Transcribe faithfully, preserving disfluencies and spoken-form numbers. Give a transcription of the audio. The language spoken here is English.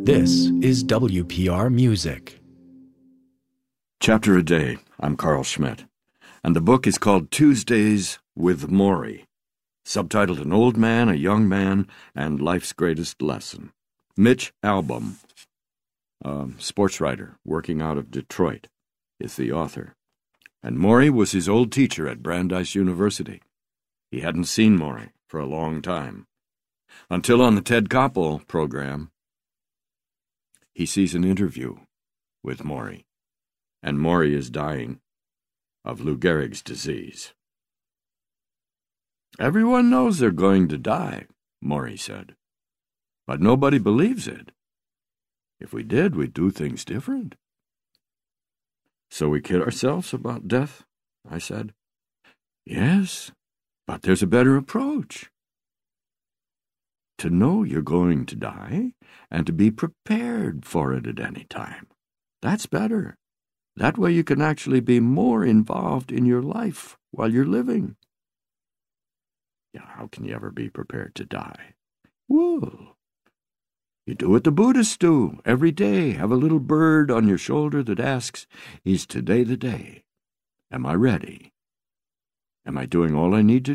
This is W P R Music. Chapter a Day. I'm Carl Schmidt, and the book is called Tuesdays with Maury, subtitled An Old Man, a Young Man, and Life's Greatest Lesson. Mitch Albom, a sports writer working out of Detroit, is the author. And Maury was his old teacher at Brandeis University. He hadn't seen Maury for a long time, until on the Ted Koppel program, he sees an interview with Maury, and Maury is dying of Lou Gehrig's disease. "Everyone knows they're going to die," Maury said, "but nobody believes it. If we did, we'd do things different." "So we kid ourselves about death?" I said. "Yes, but there's a better approach. To know you're going to die and to be prepared for it at any time. That's better. That way you can actually be more involved in your life while you're living." Yeah, how can you ever be prepared to die? Well, you do what the Buddhists do every day. Have a little bird on your shoulder that asks, "Is today the day? Am I ready? Am I doing all I need to